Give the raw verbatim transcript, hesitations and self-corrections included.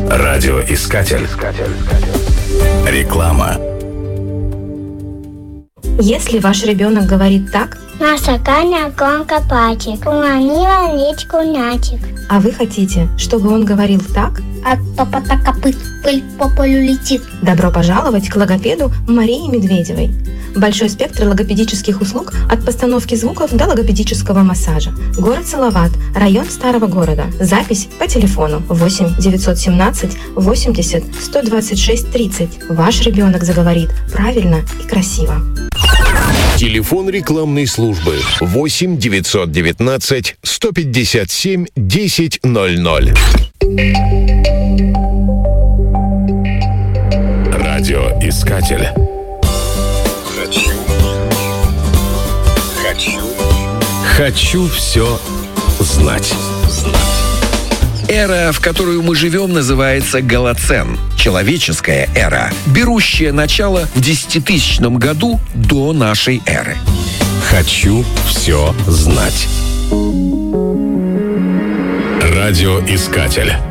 Радиоискатель. Реклама. Если ваш ребенок говорит так: наша Каня громко плачет, уронила речку мячик. А вы хотите, чтобы он говорил так: от топота копыт пыль по полю летит. Добро пожаловать к логопеду Марии Медведевой. Большой спектр логопедических услуг от постановки звуков до логопедического массажа. Город Салават, район Старого города. Запись по телефону восемь девятьсот семнадцать восемьдесят сто двадцать шесть тридцать. Ваш ребенок заговорит правильно и красиво. Телефон рекламной службы восемь девятьсот девятнадцать сто пятьдесят семь десять ноль ноль. Радиоискатель. Хочу. Хочу. Хочу все знать. Эра, в которую мы живем, называется Голоцен. Человеческая эра, берущая начало в десятитысячном году до нашей эры. Хочу все знать. Радиоискатель.